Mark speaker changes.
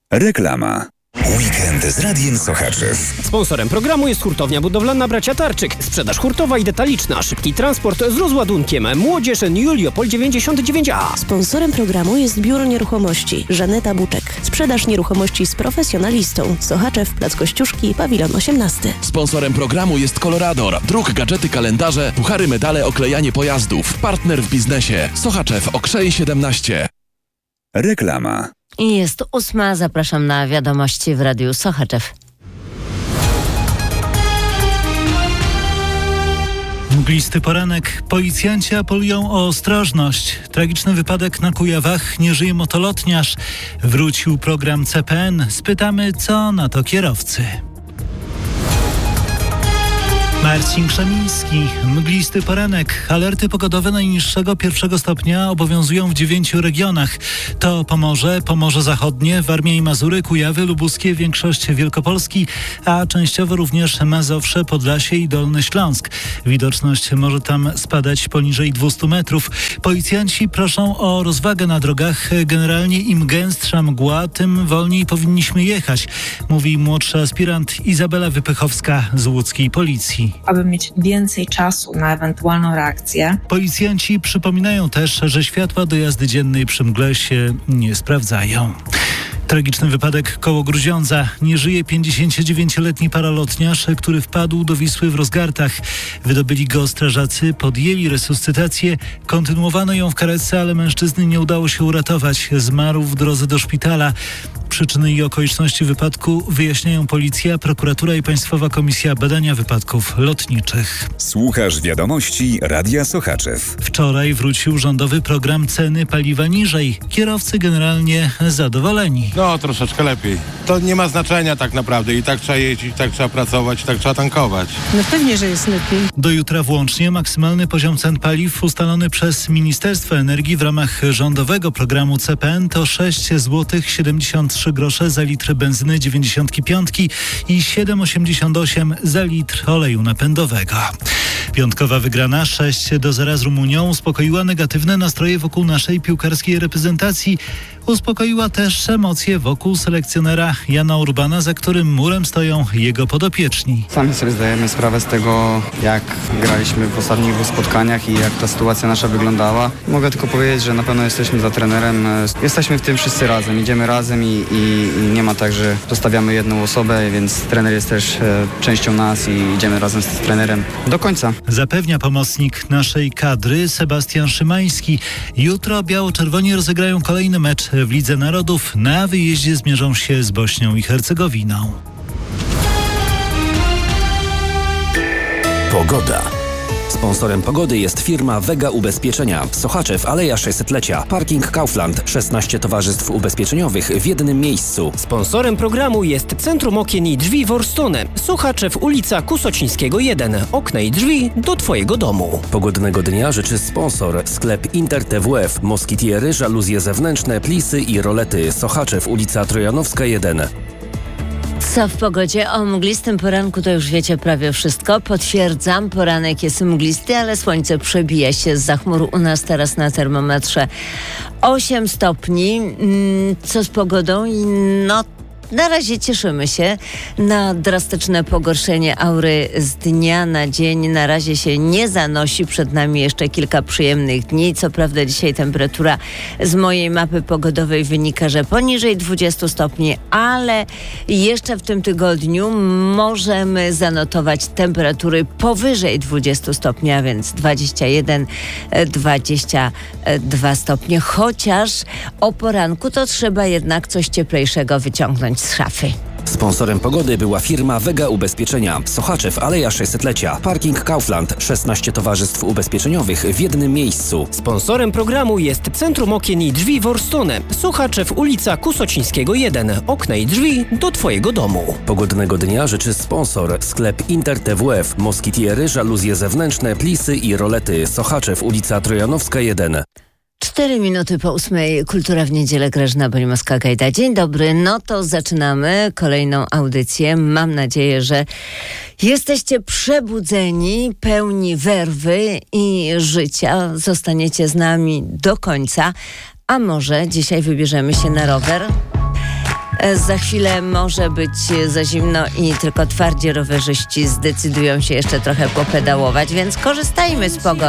Speaker 1: Reklama. Weekend z Radiem Sochaczew.
Speaker 2: Sponsorem programu jest hurtownia budowlana Bracia Tarczyk. Sprzedaż hurtowa i detaliczna. Szybki transport z rozładunkiem. Młodzież Juliopol 99A.
Speaker 3: Sponsorem programu jest Biuro Nieruchomości Żaneta Buczek. Sprzedaż nieruchomości z profesjonalistą. Sochaczew, Plac Kościuszki, Pawilon 18.
Speaker 4: Sponsorem programu jest Colorador. Druk, gadżety, kalendarze, puchary, medale, oklejanie pojazdów. Partner w biznesie. Sochaczew, Okrzej 17.
Speaker 1: Reklama.
Speaker 5: I jest 8. Zapraszam na wiadomości w Radiu Sochaczew.
Speaker 6: Mglisty poranek. Policjanci apelują o ostrożność. Tragiczny wypadek na Kujawach. Nie żyje motolotniarz. Wrócił program CPN. Spytamy, co na to kierowcy. Marcin Krzemiński. Mglisty poranek. Alerty pogodowe najniższego 1 stopnia obowiązują w 9 regionach. To Pomorze Zachodnie, Warmia i Mazury, Kujawy, Lubuskie, większość Wielkopolski, a częściowo również Mazowsze, Podlasie i Dolny Śląsk. Widoczność może tam spadać poniżej 200 metrów. Policjanci proszą o rozwagę na drogach. Generalnie im gęstsza mgła, tym wolniej powinniśmy jechać, mówi młodszy aspirant Izabela Wypychowska z łódzkiej policji.
Speaker 7: Aby mieć więcej czasu na ewentualną reakcję.
Speaker 6: Policjanci przypominają też, że światła do jazdy dziennej przy mgle się nie sprawdzają. Tragiczny wypadek koło Gruziądza. Nie żyje 59-letni paralotniarz, który wpadł do Wisły w Rozgartach. Wydobyli go strażacy, podjęli resuscytację. Kontynuowano ją w karetce, ale mężczyzny nie udało się uratować. Zmarł w drodze do szpitala. Przyczyny i okoliczności wypadku wyjaśniają policja, prokuratura i Państwowa Komisja Badania Wypadków Lotniczych.
Speaker 1: Słuchasz wiadomości Radia Sochaczew.
Speaker 6: Wczoraj wrócił rządowy program Ceny paliwa niżej. Kierowcy generalnie zadowoleni.
Speaker 8: No, troszeczkę lepiej. To nie ma znaczenia tak naprawdę. I tak trzeba jeździć, tak trzeba pracować, tak trzeba tankować.
Speaker 9: No pewnie, że jest lepiej.
Speaker 6: Do jutra włącznie maksymalny poziom cen paliw ustalony przez Ministerstwo Energii w ramach rządowego programu CPN to 6,73 zł za litr benzyny 95 i 7,88 za litr oleju napędowego. Piątkowa wygrana 6-0 z Rumunią uspokoiła negatywne nastroje wokół naszej piłkarskiej reprezentacji. Uspokoiła też emocje wokół selekcjonera Jana Urbana, za którym murem stoją jego podopieczni.
Speaker 10: Sami sobie zdajemy sprawę z tego, jak graliśmy w ostatnich 2 spotkaniach i jak ta sytuacja nasza wyglądała. Mogę tylko powiedzieć, że na pewno jesteśmy za trenerem. Jesteśmy w tym wszyscy razem, idziemy razem i nie ma tak, że zostawiamy jedną osobę, więc trener jest też częścią nas i idziemy razem z trenerem do końca.
Speaker 6: Zapewnia pomocnik naszej kadry Sebastian Szymański. Jutro biało-czerwoni rozegrają kolejny mecz w Lidze Narodów. Na wyjeździe zmierzą się z Bośnią i Hercegowiną.
Speaker 11: Pogoda. Sponsorem pogody jest firma Vega Ubezpieczenia. Sochaczew, Aleja 600-lecia. Parking Kaufland. 16 towarzystw ubezpieczeniowych w jednym miejscu.
Speaker 2: Sponsorem programu jest Centrum Okien i Drzwi Worstone. Sochaczew, ulica Kusocińskiego 1. Okna i drzwi do Twojego domu.
Speaker 11: Pogodnego dnia życzy sponsor. Sklep Inter TWF. Moskitiery, żaluzje zewnętrzne, plisy i rolety. Sochaczew, ulica Trojanowska 1.
Speaker 5: Co w pogodzie? O mglistym poranku to już wiecie prawie wszystko. Potwierdzam, poranek jest mglisty, ale słońce przebija się zza chmur. U nas teraz na termometrze 8 stopni. Co z pogodą? Na razie cieszymy się na drastyczne pogorszenie aury z dnia na dzień. Na razie się nie zanosi. Przed nami jeszcze kilka przyjemnych dni. Co prawda dzisiaj temperatura z mojej mapy pogodowej wynika, że poniżej 20 stopni, ale jeszcze w tym tygodniu możemy zanotować temperatury powyżej 20 stopni, a więc 21-22 stopnie. Chociaż o poranku to trzeba jednak coś cieplejszego wyciągnąć z szafy.
Speaker 11: Sponsorem pogody była firma Vega Ubezpieczenia. Sochaczew, Aleja 600-lecia. Parking Kaufland. 16 towarzystw ubezpieczeniowych w jednym miejscu.
Speaker 2: Sponsorem programu jest Centrum Okien i Drzwi Worstone. Sochaczew, ulica Kusocińskiego 1. Okna i drzwi do Twojego domu.
Speaker 11: Pogodnego dnia życzy sponsor. Sklep Inter TWF. Moskitiery, żaluzje zewnętrzne, plisy i rolety. Sochaczew, ulica Trojanowska 1.
Speaker 5: 4 minuty po 8. Kultura w niedzielę. Grażyna Bolimowska-Gajda. Dzień dobry. No to zaczynamy kolejną audycję. Mam nadzieję, że jesteście przebudzeni, pełni werwy i życia. Zostaniecie z nami do końca. A może dzisiaj wybierzemy się na rower? Za chwilę może być za zimno i tylko twardzi rowerzyści zdecydują się jeszcze trochę popedałować, więc korzystajmy z pogody.